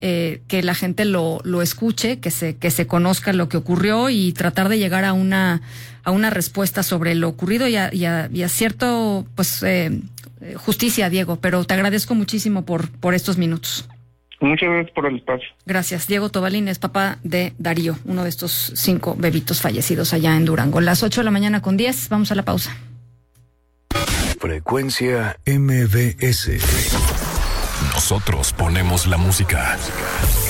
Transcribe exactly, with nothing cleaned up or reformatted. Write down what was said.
eh, que la gente lo, lo escuche, que se, que se conozca lo que ocurrió y tratar de llegar a una, a una respuesta sobre lo ocurrido y a, y a, y a cierto, pues, eh, justicia, Diego. Pero te agradezco muchísimo por, por estos minutos. Muchas gracias por el espacio. Gracias. Diego Tobalín es papá de Darío, uno de estos cinco bebitos fallecidos allá en Durango. Las ocho de la mañana con diez, vamos a la pausa. Frecuencia M B S. Nosotros ponemos la música.